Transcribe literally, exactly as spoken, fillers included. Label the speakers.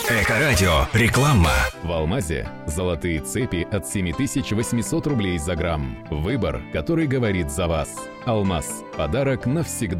Speaker 1: Эко-радио. Реклама.
Speaker 2: В Алмазе золотые цепи от семь тысяч восемьсот рублей за грамм. Выбор, который говорит за вас. Алмаз. Подарок навсегда.